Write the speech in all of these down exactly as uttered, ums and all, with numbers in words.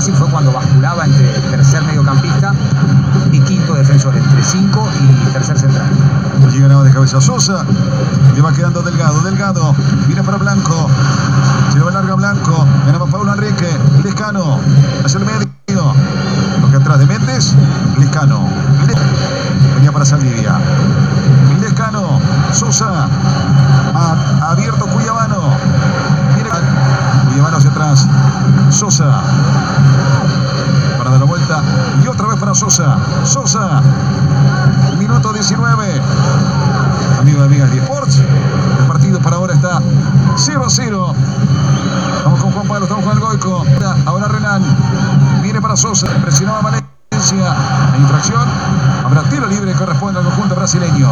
Racing fue cuando basculaba entre tercer mediocampista y quinto defensor, entre cinco y tercer central. Allí ganaba de cabeza Sosa, le va quedando Delgado, Delgado, viene para Blanco, se lo va larga Blanco, ganaba Paulo Enrique, Lescano, hacia el medio, lo que atrás de Méndez, Lescano, venía para Saldivia, Lescano, Sosa, a, abierto Cuyabano, viene Cuyabano hacia atrás, Sosa, para dar la vuelta, y otra vez para Sosa, Sosa, minuto diecinueve, amigo de amigas de eSports, el partido para ahora está cero a cero, vamos con Juan Pablo, estamos con el Goico, ahora Renan, viene para Sosa, presionaba Valencia, la infracción, habrá tiro libre que corresponde al conjunto brasileño.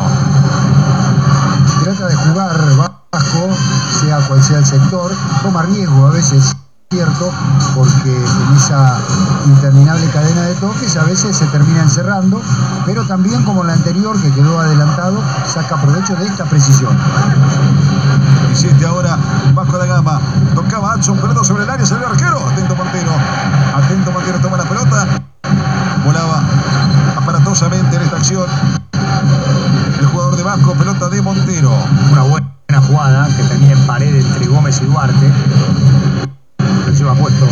Se trata de jugar bajo, sea cual sea el sector, toma riesgo a veces, cierto, porque en esa interminable cadena de toques a veces se termina encerrando, pero también como la anterior que quedó adelantado, saca provecho de esta precisión. diecisiete ahora, Vasco da Gama, tocaba Adson, pelota sobre el área, salió el arquero, atento Montero, atento Montero, toma la pelota, volaba aparatosamente en esta acción el jugador de Vasco, pelota de Montero. Una buena jugada que tenía en pared entre Gómez y Duarte. Lo lleva puesto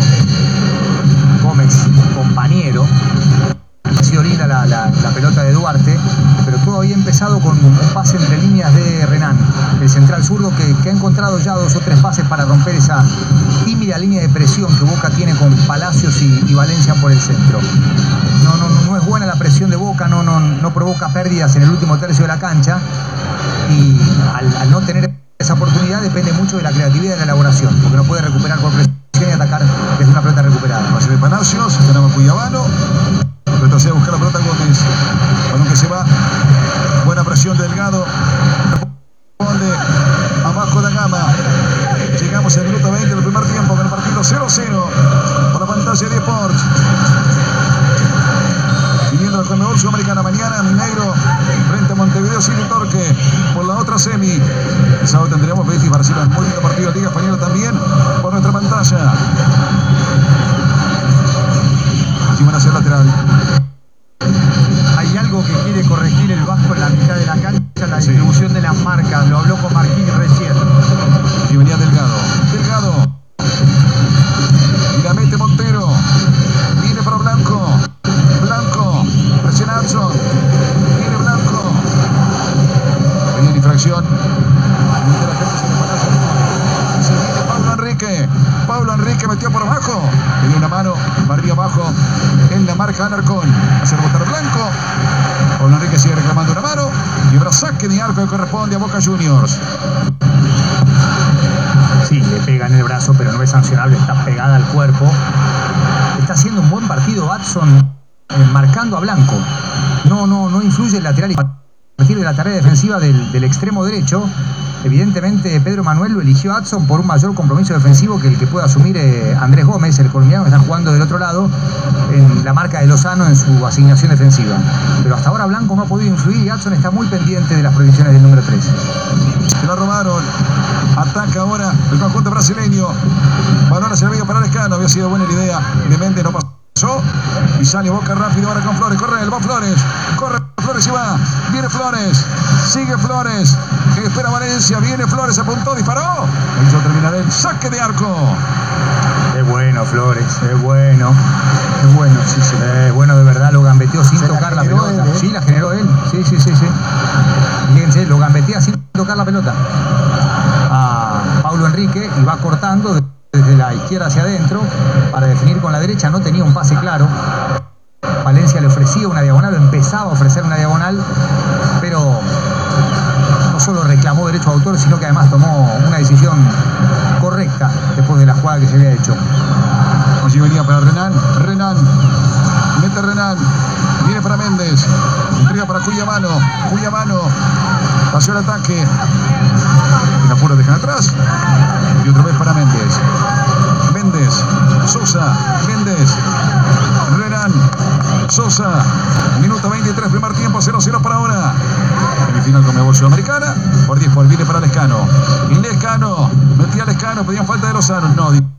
Gómez, compañero. Ha sido linda la, la, la pelota de Duarte, pero todo había empezado con un pase entre líneas de Renan, el central zurdo que, que ha encontrado ya dos o tres pases para romper esa tímida línea de presión que Boca tiene con Palacios y, y Valencia por el centro. No, no, no es buena la presión de Boca, no, no, no provoca pérdidas en el último tercio de la cancha, y al, al no tener esa oportunidad depende mucho de la creatividad y de la elaboración, porque no puede recuperar por presión y atacar desde una pelota recuperada. Pase de Palacios, ganaba Cuyabano, retrocede a buscar la pelota Gómez, balón que se va, buena presión de Delgado, responde a Vasco da Gama. Llegamos al minuto veinte del primer tiempo con el partido cero a cero por la pantalla de eSports. Viniendo la Conmebol Sudamericana mañana, Mineiro frente a Montevideo City Torque por la otra semi. El sábado tendremos Betis Barcelona, muy lindo partido, Liga Española también por nuestra pantalla. Aquí van hacia el lateral. Hay algo que quiere corregir el Vasco en la mitad de la cancha, la distribución sí. de las marcas. Lo habló con Marquín recién. Y venía Delgado. Delgado. Y la mete Montero. Viene para Blanco. Blanco. Presiona Adson. Viene Blanco. Venía la infracción. Paulo Enrique. Paulo Enrique metió por abajo. Le dio una mano. Barrió abajo. En la marca Alarcón. Hace rebotar Blanco. Paulo Enrique sigue reclamando una mano. Y habrá saque de arco que corresponde a Boca Juniors. Sí, le pega en el brazo, pero no es sancionable. Está pegada al cuerpo. Está haciendo un buen partido Adson, eh, marcando a Blanco. No, no, no influye el lateral. A partir de la tarea defensiva del, del extremo derecho, evidentemente Pedro Manuel lo eligió a Adson por un mayor compromiso defensivo que el que puede asumir eh, Andrés Gómez, el colombiano que está jugando del otro lado, en la marca de Lozano en su asignación defensiva. Pero hasta ahora Blanco no ha podido influir y Adson está muy pendiente de las proyecciones del número tres. Se la robaron. Ataca ahora el conjunto brasileño. Balón hacia el medio para Lescano. Había sido buena la idea de Méndez, no pasó. Y sale Boca rápido ahora con Flores. Corre él, va Flores. Corre Flores y va. Viene Flores. Sigue Flores. Que espera Valencia. Viene Flores, apuntó, disparó. Hizo terminar el saque de arco. Es bueno Flores, es bueno. Es bueno, sí, sí. Es bueno de verdad, lo gambeteó sin tocar la, la pelota. Él, ¿eh? Sí, la generó él. Sí, sí, sí, sí. Fíjense, lo gambetea sin tocar la pelota a Paulo Enrique y va cortando desde la izquierda hacia adentro para definir con la derecha. No tenía un pase claro. Valencia le ofrecía una diagonal, o empezaba a ofrecer una diagonal, pero no solo reclamó derecho a autor, sino que además tomó una decisión correcta después de la jugada que se había hecho. Allí venía para Renan, Renan, mete Renan, viene para Méndez, entrega para Cuyabano, Cuyabano, pasó el ataque, en apuro dejan atrás, y otra vez para Méndez, Méndez, Sosa, Méndez, Renan, Sosa, minuto veintitrés, primer tiempo, cero cero para ahora. Semifinal Conmebol Sudamericana, por diez por viene para Lescano, y Lescano, metía Lescano, pedían falta de Lozano, no,